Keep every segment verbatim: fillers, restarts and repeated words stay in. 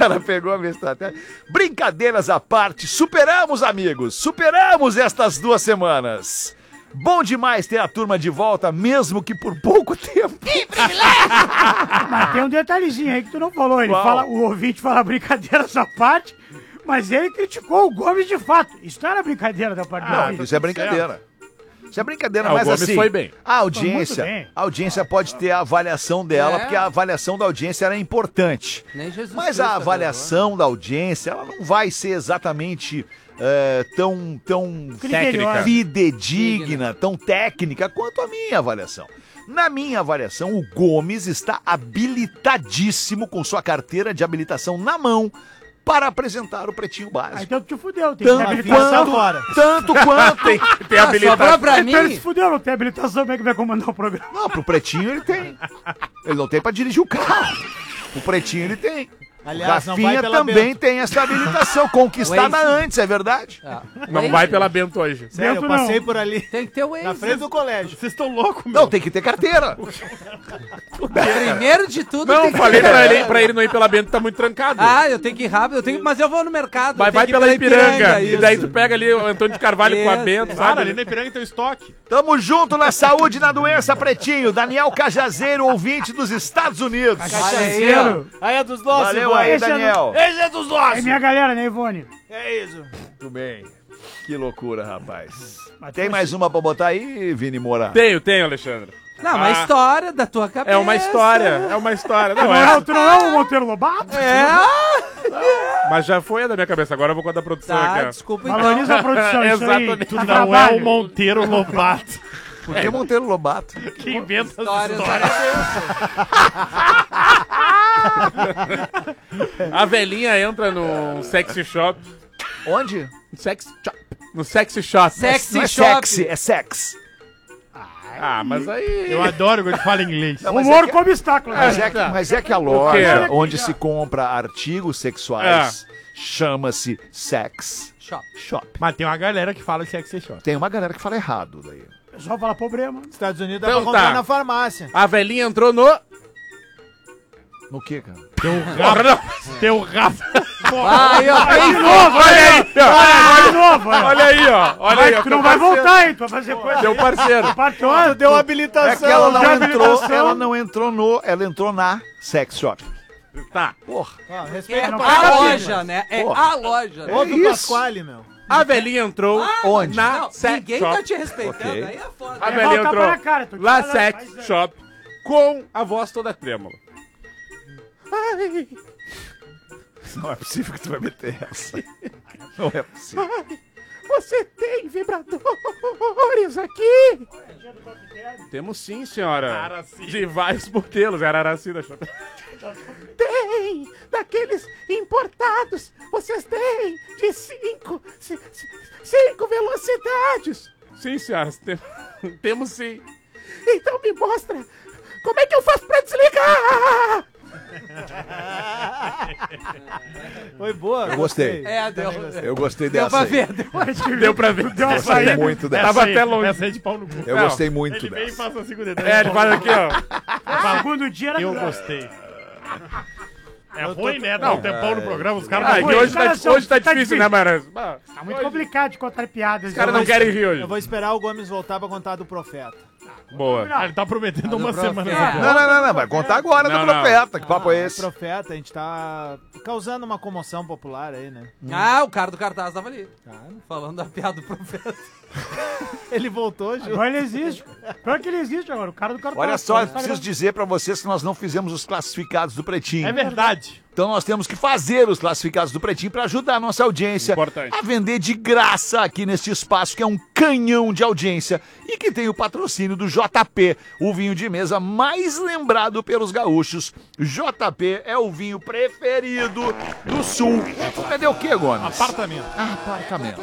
cara pegou a minha estratégia. Brincadeiras à parte, superamos, amigos. Superamos estas duas semanas. Bom demais ter a turma de volta, mesmo que por pouco tempo. Que privilégio! Mas tem um detalhezinho aí que tu não falou. Ele fala, o ouvinte fala brincadeiras à parte, mas ele criticou o Gomes de fato. Isso não era brincadeira da parte Não, dele. isso é brincadeira. Isso é brincadeira, Ah, mas o Gomes assim, foi bem. a audiência, Foi muito bem. a audiência pode ter a avaliação dela, É. porque a avaliação da audiência era importante. Nem Jesus Mas Cristo a avaliação da audiência, ela não vai ser exatamente é, tão, tão Criteriosa. fidedigna, tão técnica quanto a minha avaliação. Na minha avaliação, o Gomes está habilitadíssimo com sua carteira de habilitação na mão para apresentar o Pretinho Aí Básico. então tu te fudeu. Tem que ter Tanto habilitação. quanto, tanto quanto... Tem, tem Ah, habilitação. sobrou pra mim? Então ele se fudeu, não tem habilitação, como é que vai comandar o programa? Não, pro Pretinho ele tem. Ele não tem pra dirigir o carro. O Pretinho ele tem. Aliás, não Rafinha vai pela também Bento. tem essa habilitação, conquistada Waze. antes, é verdade? Ah, Não Waze. vai pela Bento hoje. Sério, Bento eu passei não. por ali, Tem que ter o Waze. na frente do colégio. Vocês estão loucos, meu. Não, tem que ter carteira. Primeiro de tudo... Não, tem que falei ter- pra ele, pra ele não ir pela Bento, tá muito trancado. Ah, eu tenho que ir rápido, eu tenho que... mas eu vou no mercado. vai eu tenho vai que ir pela Ipiranga. E isso. daí tu pega ali o Antônio de Carvalho com a Isso. Bento, Cara, sabe? ali na Ipiranga tem o estoque. Tamo junto na saúde e na doença, Pretinho. Daniel Cajazeiro, ouvinte dos Estados Unidos. Cachaceiro. Aí é dos nossos, Valeu boy. aí, Esse é Daniel. Esse é dos É nossos. minha galera, né, Ivone? É isso. Muito bem. Que loucura, rapaz. Mas Tem tu- mais uma pra botar aí, Vini Moura? Tenho, tenho, Alexandre. Não, uma Ah. história da tua cabeça. É uma história, é uma história. Não, Não é é, o tu não é o Monteiro Lobato? É? mas já foi a da minha cabeça, agora eu vou com a da produção Tá, aqui. ó. desculpa então. Valoriza a produção, isso aí. Exatamente. Tu Não é trabalha. o Monteiro Lobato Por que Monteiro Lobato? que inventa as Histórias histórias. A velhinha entra no sexy shop. Onde? Sex shop. No sexy shop. Sexy Não é shop. sexy, é sex. Ah, mas aí... Eu adoro quando fala inglês. Não, mas Humor é que- como obstáculo. né? Mas é, que, mas é que a loja quê? onde se compra artigos sexuais chama-se sex Shop. shop. Mas tem uma galera que fala sexy shop. Tem uma galera que fala errado daí. O pessoal fala problema. Estados Unidos dá Então pra comprar tá. na farmácia. A velhinha entrou no... No que, cara? Tem o Rafa. Tem o Rafa. Aí, ó, tem Olha aí, ó. De novo, olha. Olha aí, ó. Olha Vai, aí, ó. tu não vai voltar, hein? Tu vai fazer coisa. Teu parceiro. Patrão, Deu É habilitação. que ela não de entrou, habilitação. ela não entrou no, ela entrou na sex shop. Tá. Porra. Ah, É respeita não o vai a Pasquale, loja, né? É Porra. a loja. né? Ouve É o isso. Pasquale, meu. A velhinha entrou Onde? na Não, sex ninguém shop. tá te respeitando, Ok. aí é foda. A É, velhinha volta entrou pra cara, tô te lá falando, sex mas é. shop com a voz toda trêmula. Ai, Não é possível que tu vai meter essa. Não é possível. você tem vibradores aqui? Temos sim, senhora. Araci. De vários modelos. Era Araci da Shop. Tem! Daqueles importados! Vocês têm de cinco, ci- ci- cinco velocidades! Sim, senhoras, tem- temos sim. Então me mostra como é que eu faço pra desligar! Foi boa. Eu gostei. É, deu. Eu gostei Deu dessa pra aí. ver. Deu. Deu pra ver. Deu uma Gostei saída. muito dessa. Tava Essa aí- até longe. Essa aí de pau no cu. Eu Não, gostei muito Ele vem e dessa. passa assim com o dedo. É, ele faz aqui, ó. Segundo dia era Eu melhor. gostei. É ruim, né? Dá um tempão no programa, os caras Ah, não é que Oi, hoje os tá, caras são- hoje tá tá difícil, difícil. né, Maranhão? Ah, Tá muito complicado de contar piadas. Os caras não querem rir hoje. Eu vou esperar o Gomes voltar pra contar do profeta. Boa. Ah, ele tá prometendo uma do semana. profeta. depois. Não, não, não, não. Vai contar agora Não, do não. profeta. Que papo é O esse? profeta, a gente tá causando uma comoção popular aí, né? Ah, o cara do cartaz tava ali. Falando da piada do profeta. Ele voltou, Gil. Agora ele existe. Pior que ele existe agora. O cara do cartão. Olha só, eu Tá preciso ligado? dizer pra vocês que nós não fizemos os classificados do Pretinho. É verdade. Então nós temos que fazer os classificados do Pretinho para ajudar a nossa audiência Importante. a vender de graça aqui neste espaço que é um canhão de audiência e que tem o patrocínio do J P, o vinho de mesa mais lembrado pelos gaúchos. J P é o vinho preferido do Sul. Cadê o que, Gomes? Apartamento. Apartamento.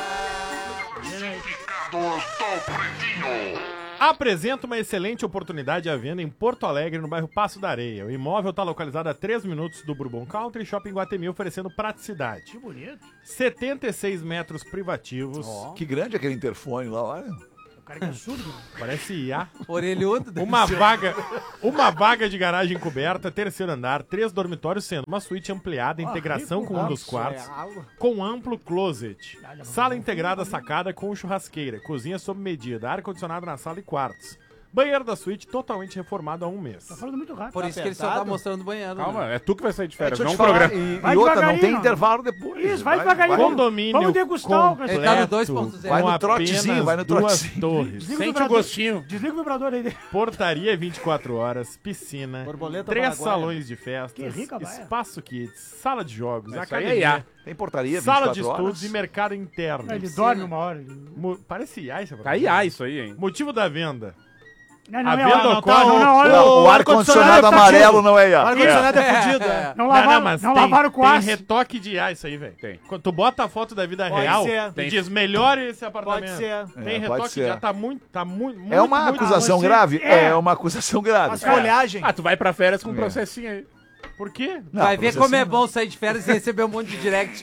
Apresenta uma excelente oportunidade à venda em Porto Alegre, no bairro Passo da Areia. O imóvel está localizado a três minutos do Bourbon Country Shopping Guatemi, oferecendo praticidade. Que bonito. setenta e seis metros privativos. Que grande aquele interfone lá, olha. cara que é surdo. Parece I A. Orelhudo. deve Uma ser. vaga, uma vaga de garagem coberta, terceiro andar, três dormitórios, sendo uma suíte ampliada, integração rico, com um ah, dos Isso quartos, é algo. com amplo closet, Olha, sala vamos- integrada sacada com churrasqueira, cozinha sob medida, ar-condicionado na sala e quartos. Banheiro da suíte totalmente reformado há um mês. Tá falando muito rápido. Por Tá isso que ele só tá apertado? mostrando o banheiro. Calma, né? é tu que vai sair de férias, Deixa eu não te um falar, programa. e, Vai e outra, não devagarinho, tem ó. intervalo depois. Isso, vai devagarinho. vai- Condomínio Vamos degustar o completo, Ele tá no dois ponto zero. Vai no com trotezinho, apenas vai no duas trotezinho. torres. Desliga o Sente o vibrador. gostinho. Desliga o vibrador aí dele. Portaria vinte e quatro horas, piscina, Borboleta três paraguaia. salões de Que festas, rica baia. espaço kids, sala de jogos, Isso aí é academia, I A. Tem portaria sala vinte de e quatro estudos horas. e mercado interno. Ele Piscina. dorme uma hora. ele- Mo- Parece I A isso. Tá I A isso aí, hein? Motivo da venda. Não, A não, é venda hora, não, ocorre- tá, não, não, olha, Não, o O ar-condicionado ar-condicionado é amarelo fodido. não é I O A. ar-condicionado é fudido, é. Não lavaram, não, tem, lavaram com tem aço. retoque de I A isso aí, velho. Tem. Quando tu bota a foto da vida Pode real, ser. tu Tem. diz melhore esse apartamento. Pode ser. Tem É, retoque pode de ser. I A, tá muito, tá muito, É muito, uma muito- acusação você- grave? é. É uma acusação grave. As cara. folhagens. Ah, tu vai pra férias com um É. processinho aí. Por quê? Não, Vai ver você como é assim, bom sair de férias e receber um monte de direct.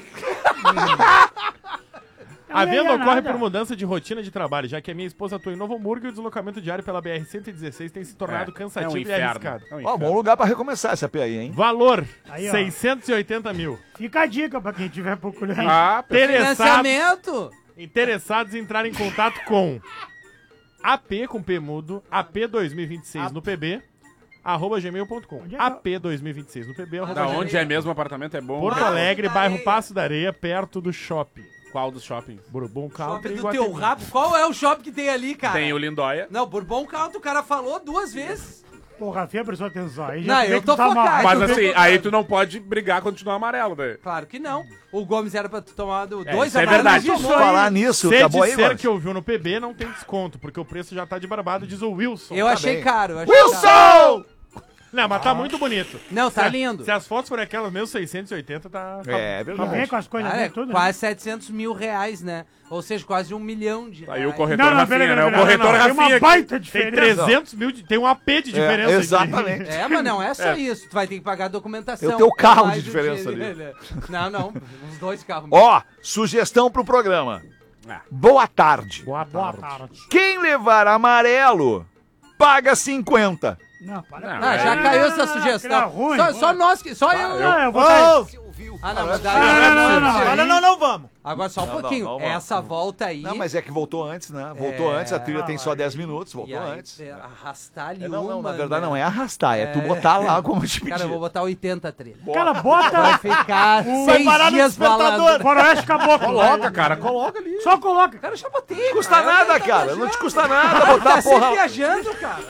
A Não venda ia ocorre nada. por mudança de rotina de trabalho, já que a minha esposa atua em Novo Hamburgo e o deslocamento diário pela B R cento e dezesseis tem se tornado É, cansativo é um e inferno. arriscado. É um Ó, inferno. bom lugar pra recomeçar essa P aí, hein? Valor, Aí, ó. seiscentos e oitenta mil. Fica a dica pra quem estiver procurando. Ah, Interessados, Financiamento. interessados em entrar em contato com A P com P mudo, A P dois mil e vinte e seis no P B, arroba gmail ponto com. Onde é que- A P dois mil e vinte e seis no P B, arroba da gmail. onde é mesmo o apartamento é bom. Porto né? Alegre, da bairro Areia. Passo da Areia, perto do shopping. Qual dos shoppings? Bourbon Shopping Country e do teu Guatemi. rabo. Qual é o shopping que tem ali, cara? Tem o Lindóia. Não, Bourbon Country, o cara falou duas vezes. Pô, Rafinha prestou atenção. Aí já Não, vê eu que tô tá mal. focado. Mas tu vê assim, que- aí tu não pode brigar quando tu não é amarelo, daí. Claro que não. O Gomes era pra tu tomar do- É, dois isso é amarelos, verdade. não Isso tomou. aí. Falar nisso, Se acabou aí, disser mano? que ouviu no P B, não tem desconto, porque o preço já tá de barbado, diz o Wilson. Eu Tá achei bem. caro. Eu achei caro. Wilson! Não, mas tá muito bonito. Não, tá Se a- lindo. Se as fotos forem aquelas mesmo seiscentos e oitenta, tá... tá É, Tá verdade. bem com as coisas Cara, é bem, tudo. né? quase setecentos mil reais, né? Ou seja, quase um milhão de Aí o reais. corretor Não, não, Rafinha, peraí, né? peraí, O peraí, corretor não, tem uma Rafinha. aqui. baita Tem diferença. trezentos mil, de, tem um A P de diferença. É, aqui. exatamente. É, mas não é só isso. Tu vai ter que pagar a documentação. Eu tenho o carro Mais de diferença o dinheiro. Não, não. Uns dois carros. Ó, sugestão pro programa. Ah. Boa tarde. Boa Boa tarde. tarde. Quem levar amarelo, paga cinquenta. Não, para. Não, com Ah, isso. já caiu essa Era sugestão. ruim. Só, só nós que. Só eu. Não, eu vou sair. Ah, não, mas daí. Não, não, não, não, Aí- Olha, não, não vamos. Agora só um Não, não, pouquinho. não, vamos. Essa volta aí. Não, mas é que voltou antes, né? Voltou É. antes, a trilha tem só Ah, dez minutos, E voltou aí, antes. é, arrastar ali É, não, não, uma, na verdade né? não é arrastar, é, tu É. botar lá como eu te pedi. Cara, eu vou botar oitenta trilha. Cara, bota Vai ficar Vai seis parar no dias despertador. falando. Faroeste Caboclo. Coloca, vai. cara, coloca ali. Só coloca. Cara, eu já botei. Não custa cara. nada, Eu tô cara, viajando. não te custa nada botar Tá a sempre porra. viajando, cara.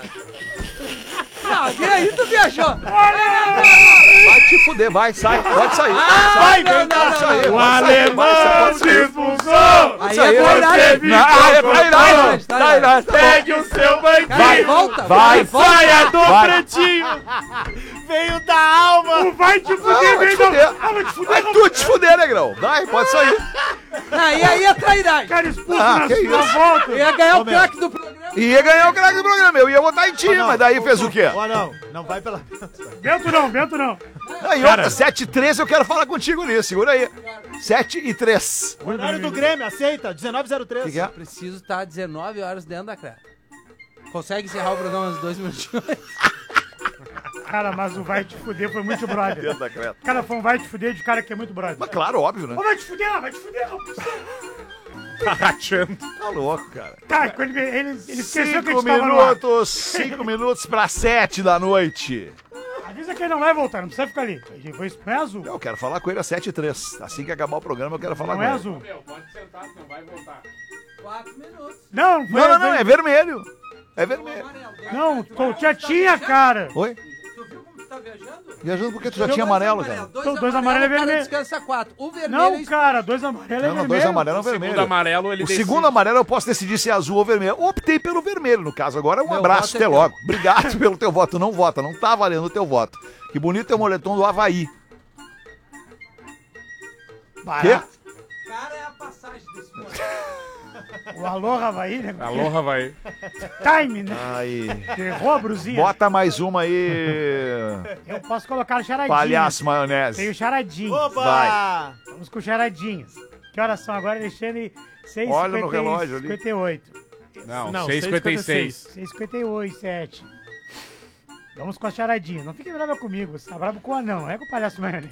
Ah, vem aí, tu viajou. Vai te fuder, vai, sai, pode sair. Vai, não, não, Pode não, sair, não. O pode sair, alemão pode sair, pode te sair. expulsou! Aí Isso é aí, verdade. Não, ah, é pra Irã, Tá, tá tá, Irã, tá bom. Pegue o seu banquinho! Cara, volta. Vai, volta. Saia do Vai. pretinho! Veio da alma. Vai te Ah, fuder, vai te vem fuder. Ah, vai te fuder. Vai tu te fuder, negrão. Vai, pode sair. Aí, aí é trairagem. Cara expulso Ah, na que sua isso. volta. Eu ia ganhar o Ô, meu. craque do programa. Ia ganhar o craque do programa, eu ia votar em ti, Ó, não. mas daí fez o quê? Ó, não, não vai pela... Bento não, Bento não. Aí, outra, sete e três, eu quero falar contigo nisso, segura aí. sete e três. Horário do Grêmio, aceita, dezenove zero três. O que, que é? Preciso estar dezenove horas dentro da craque. Consegue encerrar o programa uns dois minutinhos? Cara, mas o vai te fuder foi muito brother. Dentro da creta. Cara, foi um vai te fuder de cara que é muito brother. Mas claro, óbvio, né? Ô, vai te fuder, vai te fuder. Não. Tá rachando. Tá louco, cara. Tá, quando ele, ele, ele esqueceu que a Cinco gente tava no ar. minutos, cinco minutos pra sete da noite. Avisa que ele não vai voltar, não precisa ficar ali. Ele foi não é azul. Eu quero falar com ele às sete e três. Assim que acabar o programa, eu quero falar Não com é ele. azul. Meu, pode sentar, não vai voltar. Quatro minutos. Não, não foi Não, não, não, azul. é vermelho. É vermelho. Não, tu já tinha, cara. Oi? Tu viu como tu tá viajando? Viajando porque tu já tinha amarelo, cara. Dois, Então, dois amarelo é o cara vermelho. descansa quatro. O vermelho Não, é cara, dois amarelos é Não, não, vermelho. dois amarelos é O segundo vermelho. amarelo, ele O decide. segundo amarelo eu posso decidir se é azul ou vermelho. Optei pelo vermelho, no caso. Agora um Meu abraço, voto é até teu. logo. Obrigado pelo teu voto. Não vota, não tá valendo o teu voto. Que bonito é o moletom do Havaí. Quê? Barato. Cara, é a passagem desse moleque. O alô, Havaí, né? Aloha, vai. Time, né? Aí. Errou a brusinha. Bota mais uma aí. Eu posso colocar charadinhas. Palhaço Tem maionese. o charadinhas. Opa! Vamos com charadinhas. Que horas são agora, Alexandre? seis Olha no relógio ali. cinquenta e oito. Não, Não, seis e cinquenta e seis. seis e cinquenta e oito, sete. Vamos com a charadinha. Não fique bravo comigo. Você tá bravo com o anão, não é com o palhaço Maionese.